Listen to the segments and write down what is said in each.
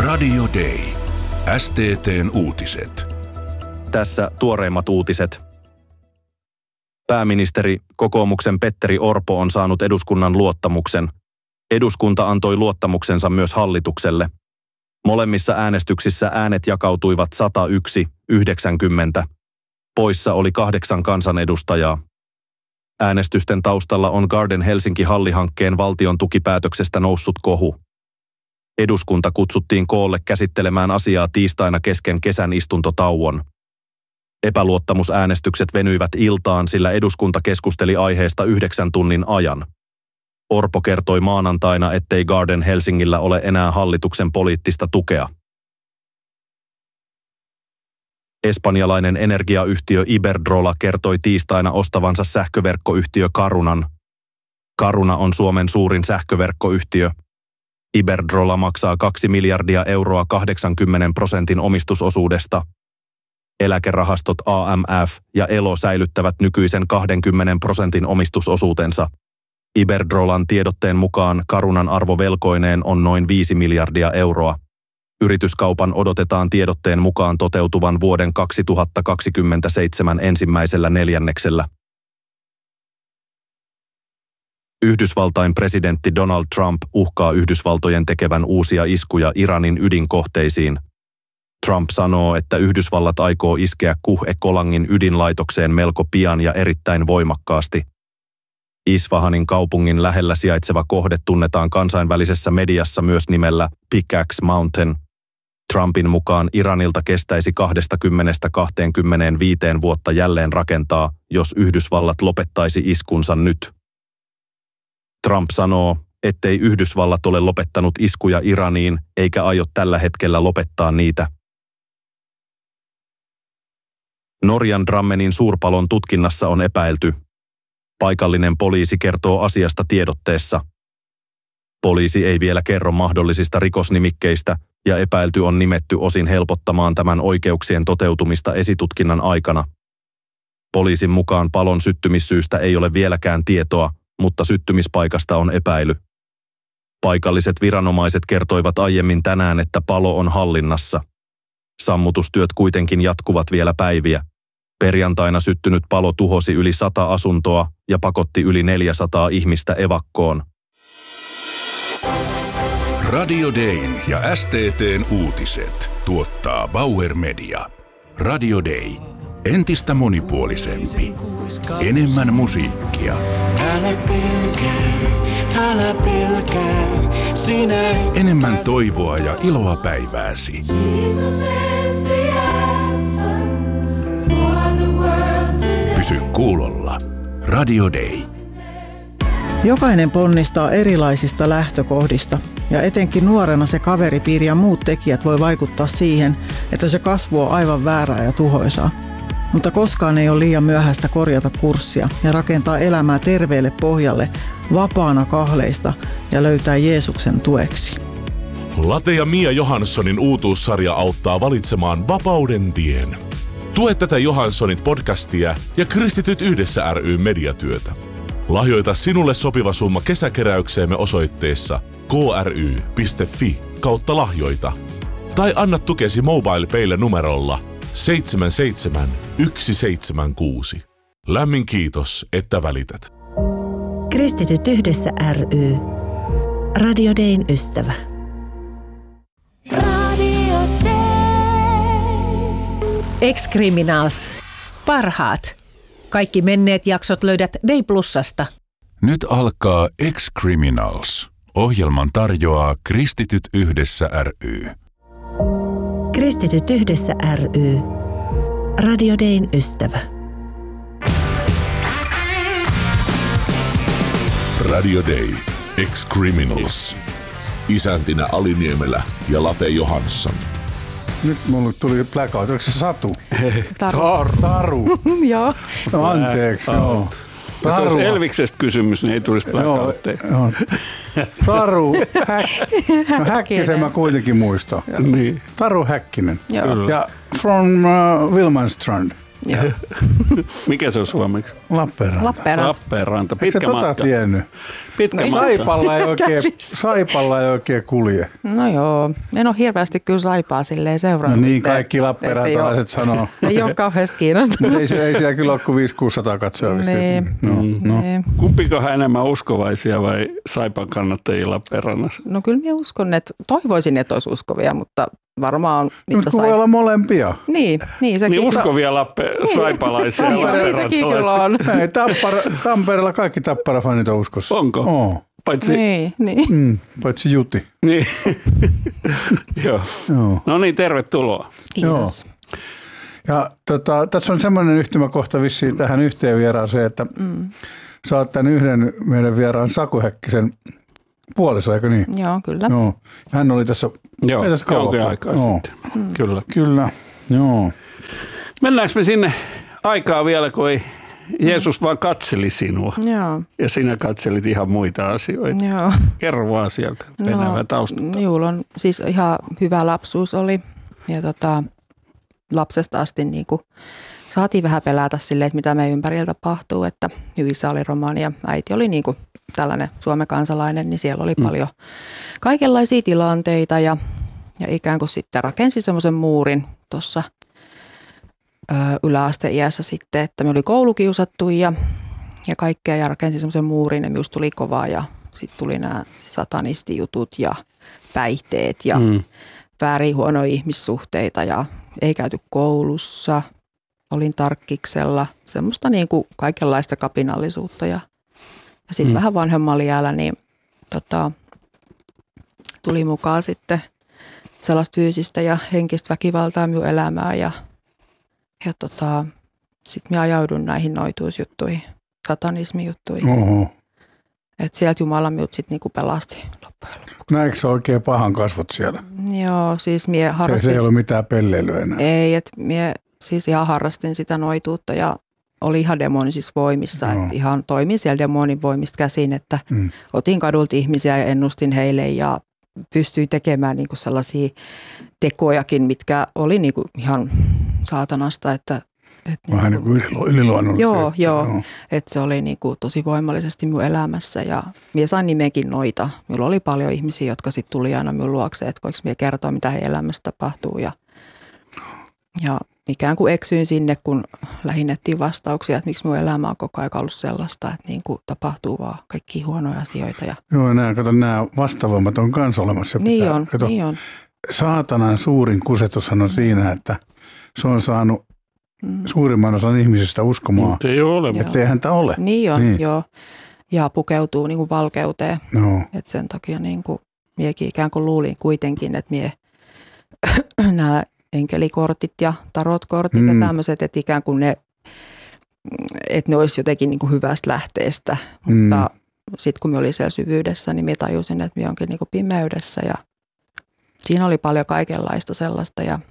Radio Day. STT:n uutiset. Tässä tuoreimmat uutiset. Pääministeri, kokoomuksen Petteri Orpo on saanut eduskunnan luottamuksen. Eduskunta antoi luottamuksensa myös hallitukselle. Molemmissa äänestyksissä äänet jakautuivat 101-90. Poissa oli 8 kansanedustajaa. Äänestysten taustalla on Garden Helsinki-hallihankkeen valtion tukipäätöksestä noussut kohu. Eduskunta kutsuttiin koolle käsittelemään asiaa tiistaina kesken kesän istuntotauon. Epäluottamusäänestykset venyivät iltaan, sillä eduskunta keskusteli aiheesta 9 tunnin ajan. Orpo kertoi maanantaina, ettei Garden Helsingillä ole enää hallituksen poliittista tukea. Espanjalainen energiayhtiö Iberdrola kertoi tiistaina ostavansa sähköverkkoyhtiö Carunan. Caruna on Suomen suurin sähköverkkoyhtiö. Iberdrola maksaa 2 miljardia euroa 80% omistusosuudesta. Eläkerahastot AMF ja Elo säilyttävät nykyisen 20% omistusosuutensa. Iberdrolan tiedotteen mukaan Carunan arvo velkoineen on noin 5 miljardia euroa. Yrityskaupan odotetaan tiedotteen mukaan toteutuvan vuoden 2027 ensimmäisellä neljänneksellä. Yhdysvaltain presidentti Donald Trump uhkaa Yhdysvaltojen tekevän uusia iskuja Iranin ydinkohteisiin. Trump sanoo, että Yhdysvallat aikoo iskeä Kuh-e-Kolangin ydinlaitokseen melko pian ja erittäin voimakkaasti. Isfahanin kaupungin lähellä sijaitseva kohde tunnetaan kansainvälisessä mediassa myös nimellä Pickaxe Mountain. Trumpin mukaan Iranilta kestäisi 20–25 vuotta jälleen rakentaa, jos Yhdysvallat lopettaisi iskunsa nyt. Trump sanoo, ettei Yhdysvallat ole lopettanut iskuja Iraniin eikä aio tällä hetkellä lopettaa niitä. Norjan Drammenin suurpalon tutkinnassa on epäilty. Paikallinen poliisi kertoo asiasta tiedotteessa. Poliisi ei vielä kerro mahdollisista rikosnimikkeistä ja epäilty on nimetty osin helpottamaan tämän oikeuksien toteutumista esitutkinnan aikana. Poliisin mukaan palon syttymissyystä ei ole vieläkään tietoa, mutta syttymispaikasta on epäily. Paikalliset viranomaiset kertoivat aiemmin tänään, että palo on hallinnassa. Sammutustyöt kuitenkin jatkuvat vielä päiviä. Perjantaina syttynyt palo tuhosi yli 100 asuntoa ja pakotti yli 400 ihmistä evakkoon. Radio Dayn ja STT:n uutiset tuottaa Bauer Media. Radio Day. Entistä monipuolisempi. Enemmän musiikkia. Älä pelkää, enemmän toivoa ja iloa päivääsi. Pysy kuulolla. Radio Day. Jokainen ponnistaa erilaisista lähtökohdista, ja etenkin nuorena se kaveripiiri ja muut tekijät voi vaikuttaa siihen, että se kasvu on aivan väärää ja tuhoisaa. Mutta koskaan ei ole liian myöhäistä korjata kurssia ja rakentaa elämää terveelle pohjalle, vapaana kahleista ja löytää Jeesuksen tueksi. Late ja Mia Johanssonin uutuussarja auttaa valitsemaan vapauden tien. Tue tätä Johanssonit podcastia ja Kristityt yhdessä ry mediatyötä. Lahjoita sinulle sopiva summa kesäkeräykseemme osoitteessa kry.fi/lahjoita. Tai anna tukesi MobilePaylle numerolla 77176. Lämmin kiitos, että välität. Kristityt yhdessä ry. Radio Dayn ystävä. Radio Day. Ex-Criminals. Parhaat. Kaikki menneet jaksot löydät Day Plusasta. Nyt alkaa Ex-Criminals. Ohjelman tarjoaa Kristityt yhdessä ry. Kristityt yhdessä ry. Radio Dayn ystävä. Radio Day. Ex-Criminals. Isäntinä Ali Niemelä ja Late Johansson. Nyt mulle tuli blackout. Oliko se Satu? Taru. Joo. No anteeksi. Joo. Jos olisi Elviksestä kysymys, niin ei tulisi blackoutteja. Taru Häkkisen mä kuitenkin muistan. Niin. Taru Häkkinen. Joo. Ja from Wilmanstrand. Joo. Mikä se on suomeksi? Lappeenranta. Pitkä matka. Eikö tiennyt? Pitkä matka. Saipalla ei oikein kulje. No joo, en ole hirveästi kyllä Saipaa silleen seurannut. No niin, kaikki lappeenrantalaiset sanoo. Ei ole kauheasti kiinnostunut. Ei siellä kyllä ole kuin 500-600 katsoa. Niin. No. Kumpikohan enemmän uskovaisia vai Saipan kannattajia Lappeenrannassa? No kyllä minä uskon, että toivoisin, että olisi uskovia, mutta varmaan niitä voi olla molempia. Niin sekin. Niin uskovia saipalaisia niitäkin kyllä on. Ei, Tampereella kaikki Tappara-fanit on uskossa. Onko? Oo. Paitsi... Niin. Paitsi Juti. Niin. Joo. No niin, tervetuloa. Kiitos. Ja tässä on semmoinen yhtymäkohta vissiin tähän yhteen vieraaseen, että sä oot tämän yhden meidän vieraan Saku Häkkisen puoliso, eikö niin? Joo, kyllä. Joo. Hän oli tässä jonkin aikaa sitten. Kyllä, joo. Mennäänkö me sinne aikaa vielä, kun ei Jeesus vaan katseli sinua. Joo. Ja sinä katselit ihan muita asioita. Joo. Kerro vaan sieltä Venäjän taustalta. Juulon siis ihan hyvä lapsuus oli. Ja lapsesta asti niin kuin saatiin vähän pelätä silleen, että mitä meidän ympärillä tapahtuu. Että isä oli romani ja äiti oli niin kuin tällainen Suomen kansalainen, niin siellä oli paljon kaikenlaisia tilanteita. Ja ikään kuin sitten rakensi semmoisen muurin tuossa yläasteiässä sitten, että me oli koulukiusattu ja kaikkea ja rakensi semmoisen muurin ja minusta tuli kovaa ja sitten tuli nämä satanistijutut ja päihteet ja väärin huonoja ihmissuhteita ja ei käyty koulussa, olin tarkkiksella, semmoista niin kuin kaikenlaista kapinallisuutta ja sitten vähän vanhemmalla iällä niin tuli mukaan sitten sellaista fyysistä ja henkistä väkivaltaa minun elämään ja sitten minä ajaudun näihin noituusjuttuihin, satanismijuttuihin. Että sieltä Jumala minut sitten niinku pelasti loppujen lopuksi. Näetkö sä oikein pahan kasvot siellä? Joo, siis minä harrastin. Se ei ollut mitään pelleilyä enää. Ei, että minä siis ihan harrastin sitä noituutta ja oli ihan demonisissa voimissa. Että ihan toimin siellä demonin voimista käsin, että otin kadulta ihmisiä ja ennustin heille ja pystyin tekemään niinku sellaisia tekojakin, mitkä oli niinku ihan saatanasta, että vähän niin kuin yliluonnollista. Joo. Että se oli niinku tosi voimallisesti minun elämässä ja minä sain nimenkin Noita. Minulla oli paljon ihmisiä, jotka sitten tuli aina minun luokse, että voiko minä kertoa, mitä heidän elämässä tapahtuu ja ikään kuin eksyin sinne, kun lähinnettiin vastauksia, että miksi minun elämä on koko ajan ollut sellaista, että niin kuin tapahtuu vaan kaikkia huonoja asioita. Joo, nämä vastavoimat on kans olemassa. Niin on. Saatanan suurin kusetushan on siinä, että se on saanut suurimman osan ihmisistä uskomaan, ettei häntä ole. Niin on, joo. Ja pukeutuu niin kuin valkeuteen. No. Että sen takia niin kuin miekin ikään kuin luulin kuitenkin, että nämä enkelikortit ja tarotkortit ja tämmöiset, että ikään kuin ne olisi jotenkin niin kuin hyvästä lähteestä. Mutta sitten kun minä olin siellä syvyydessä, niin minä tajusin, että minä olenkin niin kuin pimeydessä ja siinä oli paljon kaikenlaista sellaista ja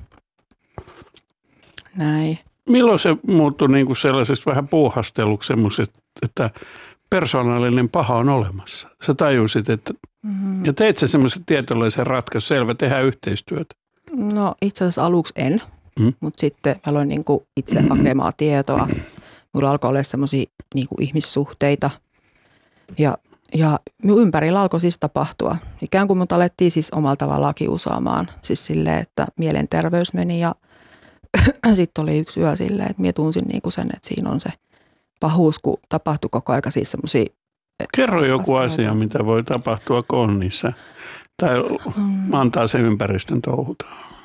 näin. Milloin se muuttui niin kuin sellaisesta vähän puuhasteluksi semmoiset, että persoonallinen paha on olemassa? Sä tajusit, että ja teit sä semmoisen tietynlaisen ratkaisun, selvä, tehdään yhteistyötä. No itse asiassa aluksi en, mutta sitten mä aloin niin kuin itse hakemaan tietoa. Mulla alkoi olla semmoisia niin kuin ihmissuhteita ja minun ympärillä alkoi siis tapahtua. Ikään kuin mut alettiin siis omalla tavallaan kiusaamaan. Siis silleen, että mielenterveys meni ja sitten oli yksi yö silleen, että minä tunsin niinku sen, että siinä on se pahuus, kun tapahtui koko aika siis semmoisia. Kerro joku asia, mitä voi tapahtua konnissa tai antaa sen ympäristön touhuta.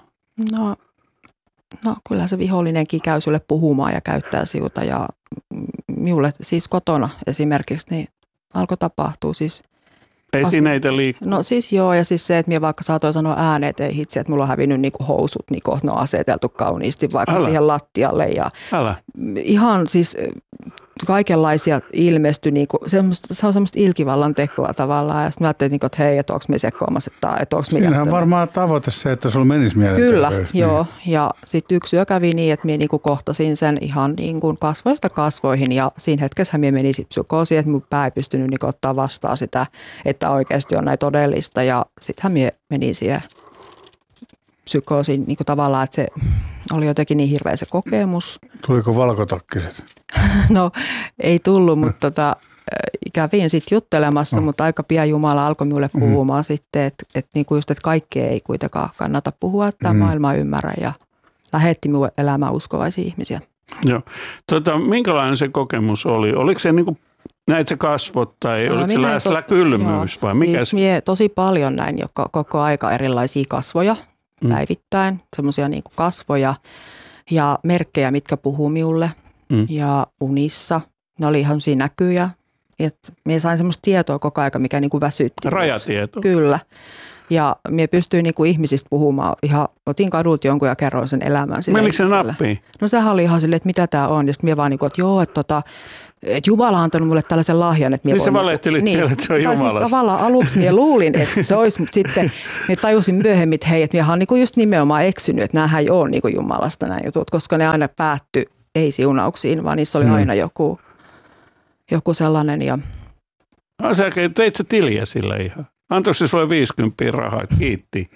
No kyllä se vihollinenkin käy sulle puhumaan ja käyttää siuta ja minulle siis kotona esimerkiksi niin alkoi tapahtua siis. Esineitä liikkuu. No siis joo, ja siis se, että minä vaikka saatoin sanoa ääneen, että ei hitsi, että mulla on hävinnyt niinku housut, niin kohta ne on aseteltu kauniisti vaikka siihen lattialle. Ja ihan siis kaikenlaisia ilmestyi, niinku, se on semmoista ilkivallan tekoa tavallaan. Ja sitten mä ajattelin, että hei, että onko me sekoamassa, että onko me Siinähän on varmaan tavoite se, että sulla menisi mielenterveys. Kyllä, joo. Ja sitten yksi yö kävi niin, että minä niinku kohtasin sen ihan niinku kasvoista kasvoihin. Ja siinä hetkessä minä meni psykoosiin, että minun pää ei pystynyt niinku ottaa vastaan sitä, että oikeasti on näin todellista. Ja sittenhän minä menin siihen psykoosiin niinku tavallaan, että se oli jotenkin niin hirveä se kokemus. Tuliko valkotakkiset? No ei tullut, mutta kävin sitten juttelemassa, mutta aika pian Jumala alkoi minulle puhumaan sitten, että niinku just, että kaikkea ei kuitenkaan kannata puhua, että tämä maailma ymmärrä ja lähetti minulle elämään uskovaisia ihmisiä. Joo. Minkälainen se kokemus oli? Oliko se niin kuin näit se kasvot tai oliko se lähellä kylmyys vai mikä siis mie tosi paljon näin koko aika erilaisia kasvoja päivittäin, semmoisia niin kuin kasvoja ja merkkejä, mitkä puhuu minulle ja unissa. Ne oli ihan semmoisia näkyjä, että mie sain semmoista tietoa koko aika, mikä niin kuin väsytti. Rajatieto. Kyllä. Ja mie pystyin niinku ihmisistä puhumaan. Otin kadulta jonkun ja kerroin sen elämän. Menikö se nappiin? No sehän oli ihan silleen, että mitä tämä on. Ja sitten mie vaan niinku, että joo, että Jumala on antanut mulle tällaisen lahjan. Että niin se valehtelit vielä, että se on Jumalasta. Siis tavallaan aluksi mie luulin, että se olisi, mutta sitten mie tajusin myöhemmin, että hei, että mie olen niinku just nimenomaan eksynyt, että näähän ei ole niinku Jumalasta nämä jutut, koska ne aina päättyi ei siunauksiin, vaan niissä oli aina joku sellainen. Ja sä teit sä tiliä sille ihan? Antoiko se sulle 50 rahaa? Kiitti.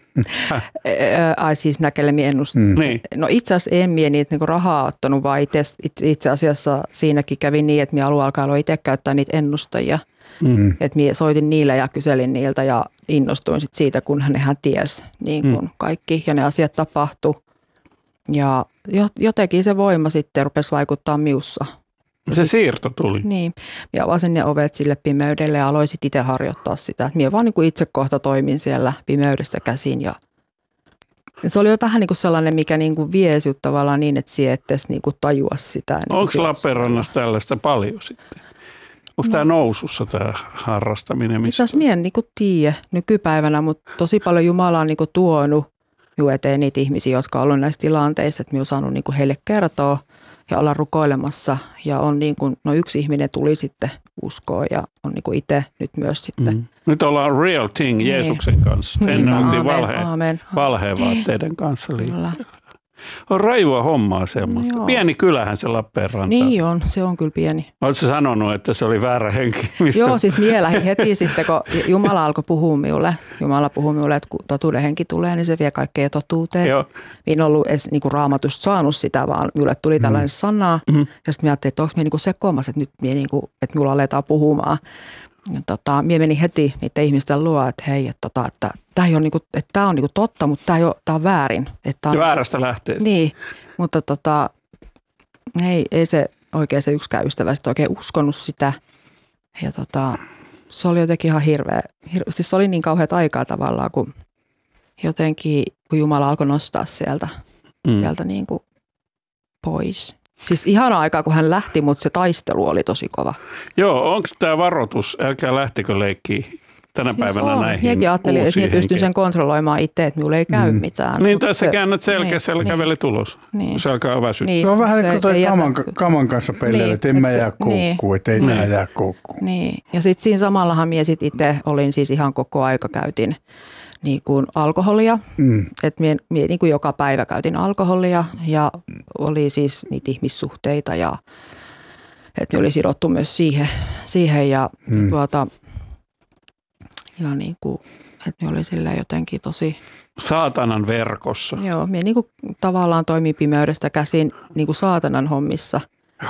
Ai siis näkelemi ennustaa. Niin. No itse asiassa en mie niitä niinku rahaa ottanut, vaan itse asiassa siinäkin kävi niin, että mie alkaa itse käyttää niitä ennustajia. Että mie soitin niille ja kyselin niiltä ja innostuin sit siitä, kun hän tiesi niin kun kaikki ja ne asiat tapahtui. Ja jotenkin se voima sitten rupesi vaikuttaa minussa. Se siirto tuli. Niin. Minä avasin ne ovet sille pimeydelle ja aloin itse harjoittaa sitä. Minä vaan niin kuin itse kohta toimin siellä pimeydestä käsin. Ja se oli jo vähän niin kuin sellainen, mikä niin kuin vie sinut tavallaan niin, että sinä et edes niin kuin tajua sitä. Niin onko Lappeenrannassa tällaista paljon sitten? Onko tämä nousussa tämä harrastaminen? Itse asiassa minä en niin kuin tiedä nykypäivänä, mutta tosi paljon Jumala on niin kuin tuonut minun eteen niitä ihmisiä, jotka on ollut näissä tilanteissa, että minä olen saanut niin kuin heille kertoa ja olla rukoilemassa. Ja on niin kuin, yksi ihminen tuli sitten uskoon ja on niin kuin itse nyt myös sitten. Nyt ollaan real thing Jeesuksen kanssa. Niin, ennen oltiin valheenvaatteiden kanssa liikkeellä. On rajua hommaa semmoista. Joo. Pieni kylähän se Lappeenranta. Niin on, se on kyllä pieni. Oletko sanonut, että se oli väärä henki? Mistä? Joo, siis mielähin heti sitten, kun Jumala alkoi puhua minulle. Jumala puhui minulle, että kun totuuden henki tulee, niin se vie kaikkea totuuteen. Joo. Minä en ollut edes niin kuin Raamatusta saanut sitä, vaan minulle tuli tällainen sana. Ja sitten minä ajattelin, että onko minä niin sekoamassa, että nyt minä niin kuin, että minulla aletaan puhumaan. Ja minä menin heti niiden ihmisten luo, että hei, että tämä ei ole niinku, että tämä on niinku totta, mutta tämä on väärin. Että väärästä lähteestä. Niin, mutta ei se oikein se yksikään ystävä sitten oikein uskonut sitä. Ja se oli jotenkin ihan hirveä. Siis se oli niin kauheat aikaa tavallaan, kun jotenkin, kun Jumala alkoi nostaa sieltä niin kuin pois. Siis ihana aikaa, kun hän lähti, mutta se taistelu oli tosi kova. Joo, onko tämä varoitus, älkää lähtikö leikkiä tänä siis päivänä on. näihin Minäkin ajattelin, että minä pystyn sen kontrolloimaan itse, että minulle ei käy mitään. Niin, tässä käännät selkeässä ja käveli tulos. Niin. Se alkaa väsyttää. Niin. Se on vähän niin kuin toi kaman kanssa pelleillä, että en mä jää koukkuun, että ei mä jää koukkuun. Niin, ja sitten siinä samallahan minä sitten itse olin siis ihan koko aika käytin niin kuin alkoholia, että minä niin kuin joka päivä käytin alkoholia ja oli siis niitä ihmissuhteita ja että minä oli sidottu myös siihen ja ja niin kuin, että minä oli sillä jotenkin tosi saatanan verkossa. Joo, minä niin kuin tavallaan toimin pimeydestä käsin niin kuin saatanan hommissa.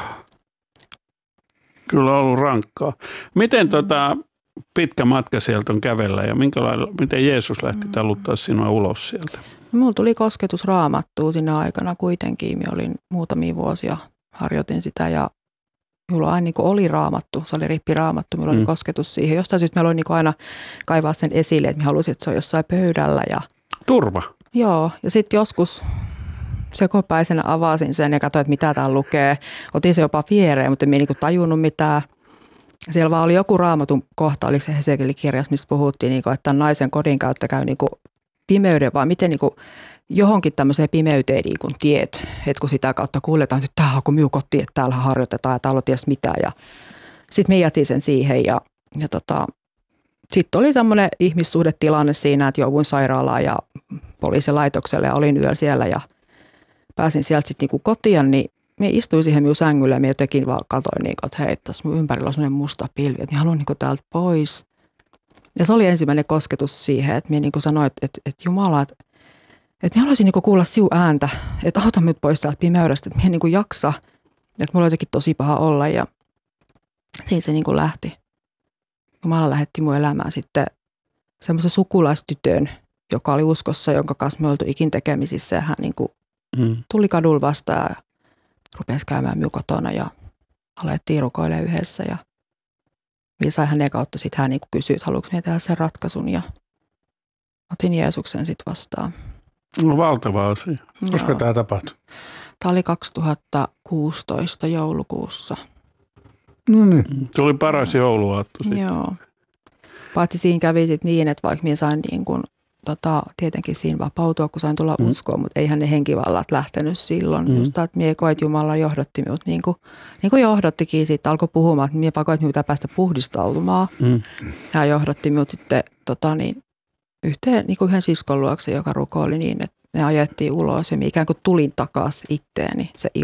Kyllä on ollut rankkaa. Miten pitkä matka sieltä on kävellä ja miten Jeesus lähti taluttaa sinua ulos sieltä? Minulla tuli kosketus Raamattuun siinä aikana kuitenkin. Minä olin muutamia vuosia, harjoitin sitä ja minulla aina niin oli Raamattu, se oli rippiraamattu, minulla oli kosketus siihen. Jostain syystä minä aloin niin aina kaivaa sen esille, että minä halusin, että se on jossain pöydällä. Ja turva. Joo, ja sitten joskus sekopäisenä avasin sen ja katsoin, että mitä täällä lukee. Otin se jopa viereen, mutta en minä niin tajunnut mitään. Siellä vaan oli joku Raamatun kohta, oliko se Hesekielin kirjassa, missä puhuttiin, niin kuin, että naisen kodinkäyttö käy niin kuin pimeyden, vaan miten niin kuin johonkin tämmöiseen pimeyteen niin kuin tiet, että kun sitä kautta kuuletaan, että tämä on kuin minun koti, että täällä harjoitetaan ja täällä on ties mitä. Ja sitten me jätin sen siihen ja sitten oli semmoinen ihmissuhdetilanne siinä, että jouduin sairaalaan ja poliisilaitokselle ja olin yöllä siellä ja pääsin sieltä sitten niin kotiin, niin me istuin siihen minun sängylle ja minä jotenkin vaan katsoin, niin, että hei, tässä minun ympärillä on sellainen musta pilvi, että minä haluan niin täältä pois. Ja se oli ensimmäinen kosketus siihen, että minä niin sanoin, että Jumala, että että mä haluaisin niin kuin kuulla siu ääntä, että auta nyt pois täältä pimeydestä, että mä en niin kuin jaksa, että mulla on jotenkin tosi paha olla ja siinä se niin kuin lähti. Jumala lähetti mun elämään sitten semmoisen sukulaistytön, joka oli uskossa, jonka kanssa me oltu ikin tekemisissä ja hän niin kuin tuli kadulla vastaan ja rupesi käymään minun kotona ja alettiin rukoilemaan yhdessä ja minä sain hänen kautta sitten hän niin kuin kysyi, että haluanko minä tehdä sen ratkaisun ja otin Jeesuksen sitten vastaan. No valtava asia. Koska tämä tapahtui? Tämä oli 2016 joulukuussa. No niin. Tuli paras jouluaatto sitten. Joo. Paitsi siinä kävi sitten niin, että vaikka minä sain niin kuin, tietenkin siinä vapautua, kun sain tulla uskoon, mutta eihän ne henkivallat lähtenyt silloin. Just että minä koin, että Jumala johdatti minut niin kuin johdottikin siitä, alkoi puhumaan, että minä pakoin, että minä pitää päästä puhdistautumaan. Ja johdotti minut sitten yhden siskon luokse, joka rukoili niin, että ne ajettiin ulos ja minä ikään kuin tulin takaisin itteeni se